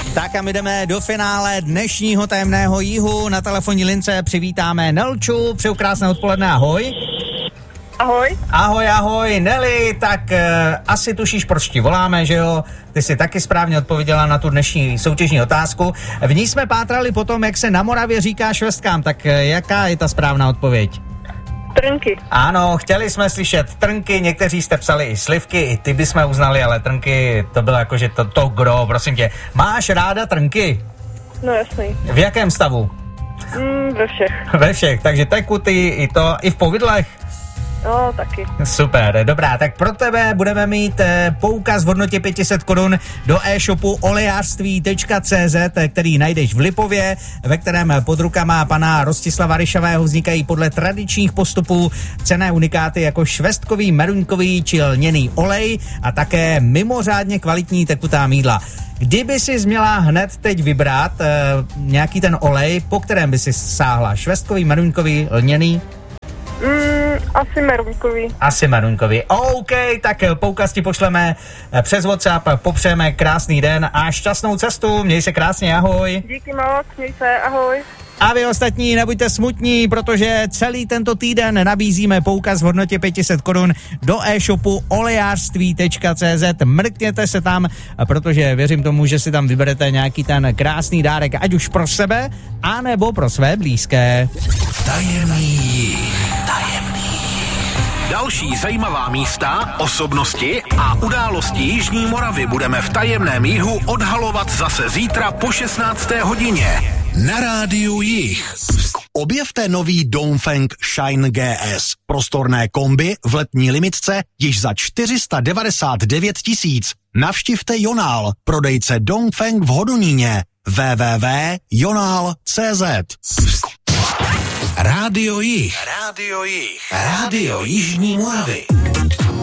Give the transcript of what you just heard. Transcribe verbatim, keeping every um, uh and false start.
Tak a my jdeme do finále dnešního tajemného jihu. Na telefonní lince přivítáme Nelču. Přeju krásné odpoledne, ahoj. Ahoj. Ahoj, ahoj, Neli, tak uh, asi tušíš, proč ti voláme, že jo? Ty jsi taky správně odpověděla na tu dnešní soutěžní otázku. V ní jsme pátrali potom, jak se na Moravě říká švestkám, tak uh, jaká je ta správná odpověď? Trnky. Ano, chtěli jsme slyšet trnky, někteří jste psali i slivky, i ty bychom uznali, ale trnky, to bylo jakože to, to gro, prosím tě. Máš ráda trnky? No jasný. V jakém stavu? Mm, ve všech. Ve všech, takže tekuty, i to, i v povidlech? No, taky. Super, dobrá, tak pro tebe budeme mít eh, poukaz v hodnotě pět set korun do e-shopu olejářství tečka cé zet, který najdeš v Lipově, ve kterém pod rukama pana Rostislava Ryšavého vznikají podle tradičních postupů cenné unikáty jako švestkový, meruňkový či lněný olej a také mimořádně kvalitní tekutá mýdla. Kdyby si měla hned teď vybrat eh, nějaký ten olej, po kterém by si sáhla? Švestkový, meruňkový, lněný? Mm, asi meruňkový. Asi meruňkový. OK, tak poukaz ti pošleme přes WhatsApp, popřejeme krásný den a šťastnou cestu. Měj se krásně, ahoj. Díky moc, měj se, ahoj. A vy ostatní nebuďte smutní, protože celý tento týden nabízíme poukaz v hodnotě pět set korun do e-shopu olejářství tečka cé zet. Mrkněte se tam, protože věřím tomu, že si tam vyberete nějaký ten krásný dárek, ať už pro sebe, anebo pro své blízké. Tajemný tajemný. Další zajímavá místa, osobnosti a události Jižní Moravy budeme v tajemném jihu odhalovat zase zítra po šestnácté hodině. Na rádiu Jih. Objevte nový Dongfeng Shine G S. Prostorné kombi v letní limitce již za čtyři sta devadesát devět tisíc. Navštivte Jonál, prodejce Dongfeng v Hodoníně. w w w tečka jonál tečka cé zet. Rádio Jih. Rádio Jih. Rádio Jižní Moravy.